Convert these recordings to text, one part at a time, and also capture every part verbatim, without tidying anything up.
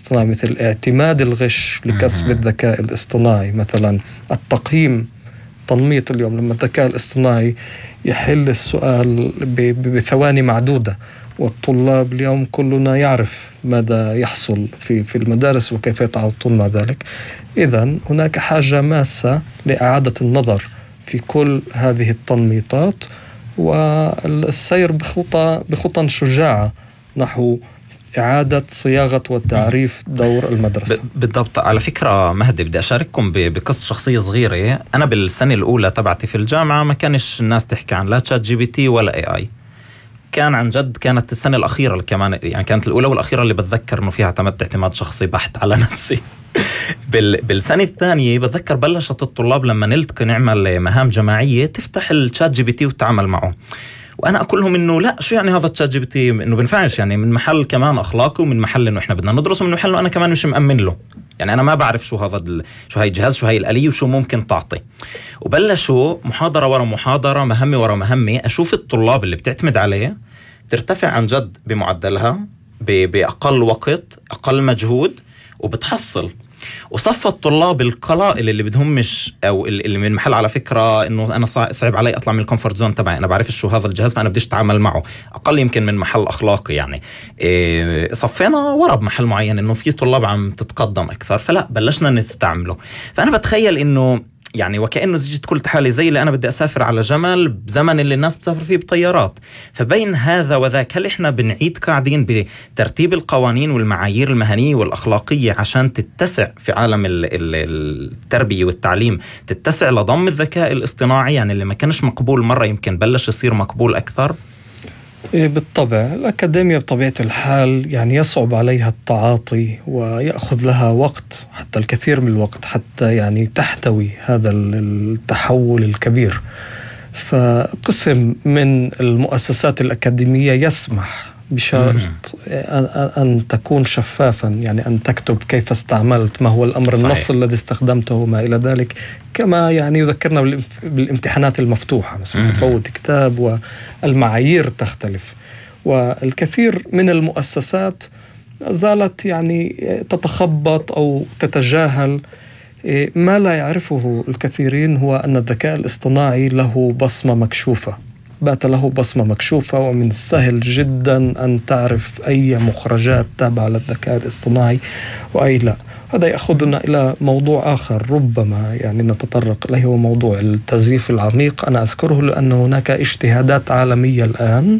الاصطناعي، مثل اعتماد الغش لكسب الذكاء الاصطناعي، مثلا التقييم، تنميط. اليوم لما الذكاء الاصطناعي يحل السؤال بثواني معدودة، والطلاب اليوم كلنا يعرف ماذا يحصل في في المدارس وكيف يتعاطون مع ذلك. إذن هناك حاجة ماسة لإعادة النظر في كل هذه التنميطات، والسير بخطى بخطى شجاعة نحو إعادة صياغة وتعريف دور المدرسة. بالضبط. على فكرة مهدي، بدي أشارككم بقصة شخصية صغيرة. أنا بالسنة الأولى تبعتي في الجامعة ما كانش الناس تحكي عن لا تشات جي بي تي ولا اي اي. كان عن جد كانت السنة الأخيرة كمان، يعني كانت الأولى والأخيرة اللي بتذكر إنه فيها اعتمدت اعتماد شخصي بحت على نفسي. بال بالسنة الثانية بتذكر بلشت الطلاب لما نلتقي نعمل مهام جماعية تفتح الشات جي بي تي وتتعامل معه، وانا اقول لهم انه لا، شو يعني هذا الشات جي بي تي، انه بنفعش، يعني من محل كمان اخلاقي ومن محل انه احنا بدنا ندرس، ومن محل انه انا كمان مش مأمن له، يعني انا ما بعرف شو هذا ال... شو هاي الجهاز، شو هاي الآلية، وشو ممكن تعطي. وبلشوا محاضرة ورا محاضرة، مهمة ورا مهمة، اشوف الطلاب اللي بتعتمد عليه ترتفع عن جد بمعدلها ب... باقل وقت، اقل مجهود، وبتحصل. وصف الطلاب القلائل اللي بدهم مش او اللي من محل على فكره انه انا صعب علي اطلع من الكومفورت زون تبعي، انا بعرف شو هذا الجهاز فانا بديش اتعامل معه، اقل يمكن من محل اخلاقي يعني. إيه صفينا ورا بمحل معين انه في طلاب عم تتقدم اكثر، فلا بلشنا نستعمله. فانا بتخيل انه يعني وكأنه زيجت قلت حالي زي اللي أنا بدي أسافر على جمل بزمن اللي الناس بتسافر فيه بطيارات. فبين هذا وذاك هل إحنا بنعيد قاعدين بترتيب القوانين والمعايير المهنية والأخلاقية عشان تتسع في عالم التربية والتعليم، تتسع لضم الذكاء الاصطناعي، يعني اللي ما كانش مقبول مرة يمكن بلش يصير مقبول أكثر؟ بالطبع الأكاديمية بطبيعة الحال يعني يصعب عليها التعاطي ويأخذ لها وقت، حتى الكثير من الوقت، حتى يعني تحتوي هذا التحول الكبير. فقسم من المؤسسات الأكاديمية يسمح بشرط أن تكون شفافا، يعني أن تكتب كيف استعملت، ما هو الأمر صحيح. النص الذي استخدمته وما إلى ذلك، كما يعني يذكرنا بالامتحانات المفتوحة مثلا تفوت كتاب والمعايير تختلف. والكثير من المؤسسات زالت يعني تتخبط أو تتجاهل ما لا يعرفه الكثيرين، هو أن الذكاء الاصطناعي له بصمة مكشوفة، بات له بصمة مكشوفة، ومن السهل جدا أن تعرف أي مخرجات تابعة للذكاء الاصطناعي وأي لا. هذا يأخذنا إلى موضوع آخر ربما يعني نتطرق إليه، هو موضوع التزييف العميق. أنا أذكره لأن هناك اجتهادات عالمية الآن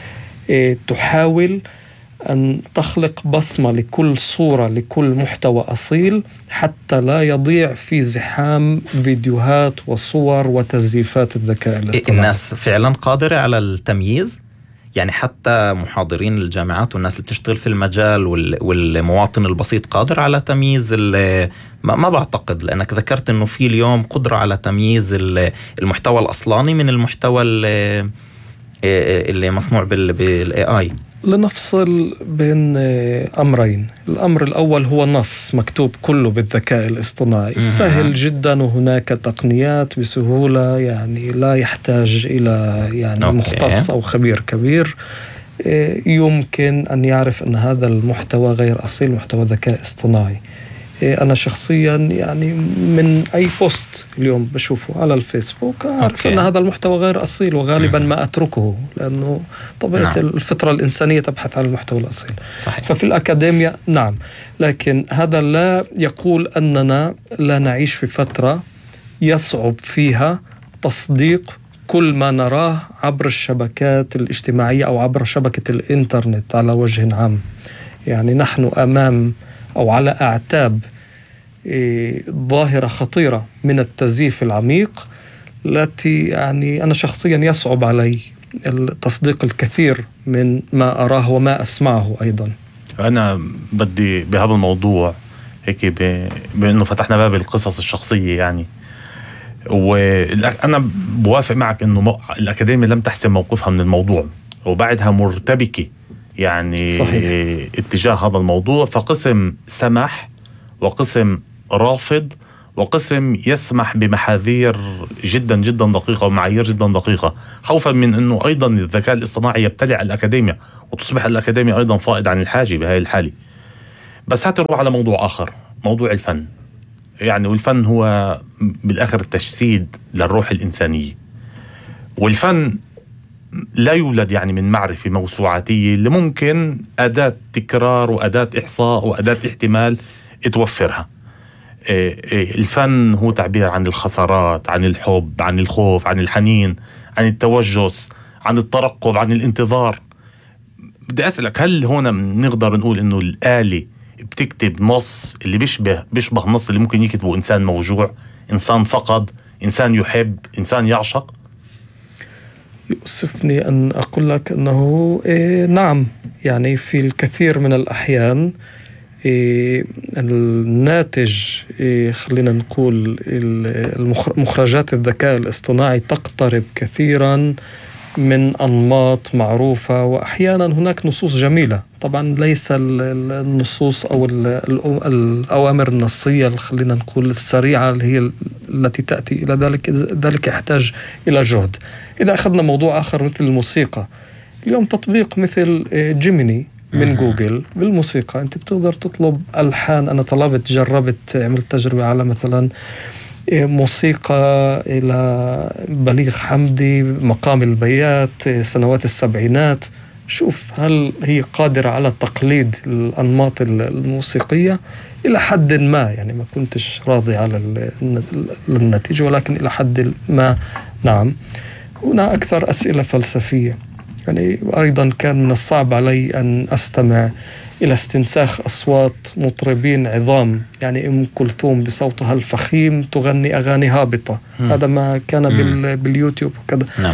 تحاول أن تخلق بصمة لكل صورة، لكل محتوى أصيل، حتى لا يضيع في زحام فيديوهات وصور وتزييفات الذكاء الاصطناعي. الناس فعلا قادرة على التمييز، يعني حتى محاضرين الجامعات والناس اللي بتشتغل في المجال والمواطن البسيط قادر على تمييز. ما بعتقد، لأنك ذكرت أنه في اليوم قدرة على تمييز المحتوى الأصلاني من المحتوى اللي مصنوع بالاي اي. لنفصل بين أمرين. الأمر الأول هو نص مكتوب كله بالذكاء الاصطناعي سهل جدا، وهناك تقنيات بسهولة يعني لا يحتاج إلى يعني أوكي. مختص أو خبير كبير يمكن أن يعرف أن هذا المحتوى غير أصيل، محتوى ذكاء اصطناعي. أنا شخصيا يعني من أي بوست اليوم بشوفه على الفيسبوك أعرف أوكي. أن هذا المحتوى غير أصيل، وغالبا ما أتركه، لأنه طبيعة نعم. الفطرة الإنسانية تبحث عن المحتوى الأصيل صحيح. ففي الأكاديمية نعم، لكن هذا لا يقول أننا لا نعيش في فترة يصعب فيها تصديق كل ما نراه عبر الشبكات الاجتماعية أو عبر شبكة الإنترنت على وجه عام. يعني نحن أمام أو على أعتاب ظاهرة خطيرة من التزييف العميق، التي يعني أنا شخصيا يصعب علي التصديق الكثير من ما أراه وما أسمعه أيضا. أنا بدي بهذا الموضوع هيك بأنه فتحنا باب القصص الشخصية يعني، وأنا بوافق معك أنه الأكاديمية لم تحسم موقفها من الموضوع، وبعدها مرتبكة يعني صحيح. اتجاه هذا الموضوع. فقسم سمح وقسم رافض وقسم يسمح بمحاذير جدا جدا دقيقة ومعايير جدا دقيقة، خوفا من أنه أيضا الذكاء الاصطناعي يبتلع الأكاديمية وتصبح الأكاديمية أيضا فائض عن الحاجة بهاي الحالة. بس هتروح على موضوع آخر، موضوع الفن. يعني والفن هو بالآخر تجسيد للروح الإنسانية، والفن لا يولد يعني من معرفة موسوعاتية اللي ممكن أداة تكرار وأداة إحصاء وأداة احتمال توفرها. الفن هو تعبير عن الخسارات، عن الحب، عن الخوف، عن الحنين، عن التوجس، عن الترقب، عن الانتظار. بدي أسألك، هل هنا نقدر نقول إنه الآلة بتكتب نص اللي بيشبه بيشبه نص اللي ممكن يكتبه إنسان موجوع، إنسان فقد، إنسان يحب، إنسان يعشق؟ يؤسفني أن أقول لك أنه إيه نعم، يعني في الكثير من الأحيان إيه الناتج إيه خلينا نقول المخرجات الذكاء الاصطناعي تقترب كثيرا من أنماط معروفة، وأحيانا هناك نصوص جميلة. طبعا ليس النصوص أو الأوامر النصية خلينا نقول السريعة اللي هي التي تأتي إلى ذلك، ذلك يحتاج إلى جهد. إذا أخذنا موضوع آخر مثل الموسيقى، اليوم تطبيق مثل جيميني من جوجل بالموسيقى، أنت بتقدر تطلب ألحان. أنا طلبت جربت عملت تجربة على مثلا موسيقى إلى بليغ حمدي مقام البيات سنوات السبعينات، شوف هل هي قادرة على تقليد الأنماط الموسيقية إلى حد ما. يعني ما كنتش راضي على النتيجة، ولكن إلى حد ما نعم. هنا أكثر أسئلة فلسفية. يعني أيضا كان من الصعب علي أن أستمع إلى استنساخ أصوات مطربين عظام، يعني أم كلثوم بصوتها الفخيم تغني أغاني هابطة. م. هذا ما كان بال باليوتيوب وكذا. نعم.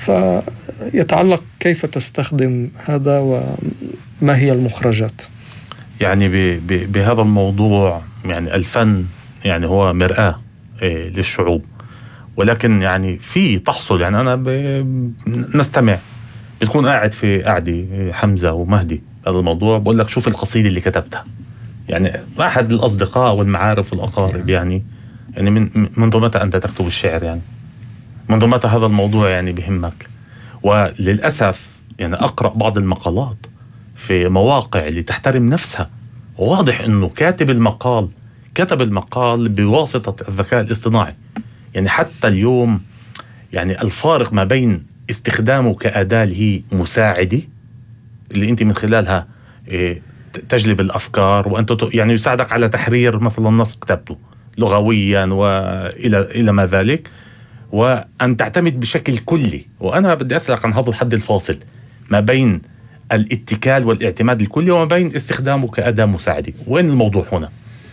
فيتعلق كيف تستخدم هذا وما هي المخرجات. يعني ب ب بهذا الموضوع، يعني الفن يعني هو مرآة إيه للشعوب، ولكن يعني في تحصل، يعني أنا نستمع، بتكون قاعد في قاعدة حمزة ومهدي هذا الموضوع، بقول لك شوف القصيدة اللي كتبتها. يعني أحد الأصدقاء والمعارف والأقارب، يعني يعني من منذ متى أنت تكتب الشعر؟ يعني منذ متى هذا الموضوع يعني بهمك؟ وللأسف يعني أقرأ بعض المقالات في مواقع اللي تحترم نفسها، وواضح أنه كاتب المقال كتب المقال بواسطة الذكاء الاصطناعي. يعني حتى اليوم يعني الفارق ما بين استخدامه كأداة هي مساعدة اللي أنت من خلالها تجلب الأفكار، وأنت يعني يساعدك على تحرير مثلا نص كتابته لغويا وإلى إلى ما ذلك، وأن تعتمد بشكل كلي. وأنا بدي أسألك عن هذا الحد الفاصل ما بين الاتكال والاعتماد الكلي وما بين استخدامه كأداة مساعدة. وين الموضوع هنا؟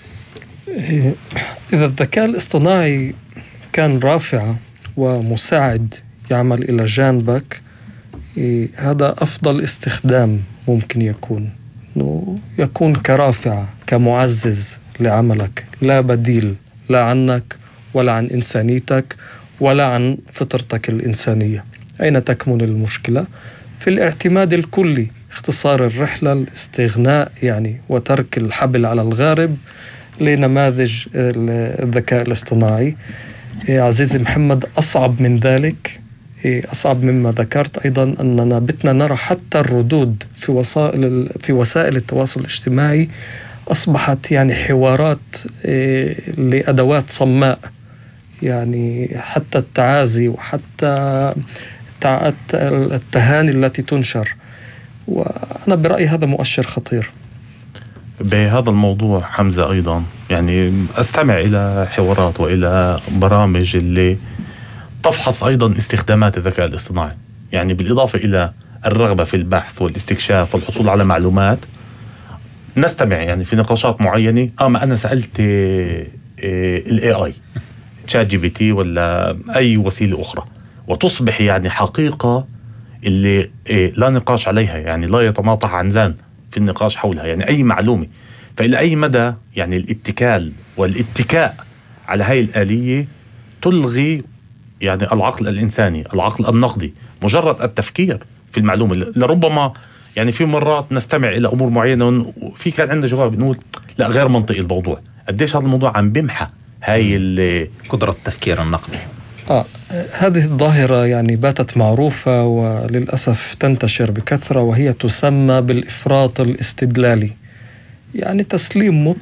إذا الذكاء الاصطناعي كان رافعة ومساعد يعمل إلى جانبك، هذا أفضل استخدام ممكن يكون، إنه يكون كرافعة كمعزز لعملك، لا بديل لا عنك ولا عن إنسانيتك ولا عن فطرتك الإنسانية. أين تكمن المشكلة؟ في الاعتماد الكلي، اختصار الرحلة، الاستغناء يعني وترك الحبل على الغارب لنماذج الذكاء الاصطناعي. عزيزي محمد، أصعب من ذلك، أصعب مما ذكرت أيضا، أننا بتنا نرى حتى الردود في وسائل في وسائل التواصل الاجتماعي أصبحت يعني حوارات لأدوات صماء، يعني حتى التعازي وحتى التهاني التي تنشر. وأنا برأيي هذا مؤشر خطير. بهذا الموضوع حمزة أيضا يعني أستمع إلى حوارات وإلى برامج اللي تفحص أيضا استخدامات الذكاء الاصطناعي، يعني بالإضافة إلى الرغبة في البحث والاستكشاف والحصول على معلومات. نستمع يعني في نقاشات معينة. أما أنا سألت ال إيه آي تشات جي بي تي ولا أي وسيلة أخرى، وتصبح يعني حقيقة اللي لا نقاش عليها، يعني لا يتناطح عنزان في النقاش حولها، يعني أي معلومة. فإلى أي مدى يعني الاتكال والاتكاء على هاي الآلية تلغي يعني العقل الإنساني، العقل النقدي، مجرد التفكير في المعلومة. لربما يعني في مرات نستمع إلى أمور معينة وفي كان عندنا جواب نقول لا غير منطقي الموضوع. قديش هذا الموضوع عم بمحى هاي قدرة التفكير النقدي. آه هذه الظاهرة يعني باتت معروفة وللأسف تنتشر بكثرة، وهي تسمى بالإفراط الاستدلالي. يعني تسليم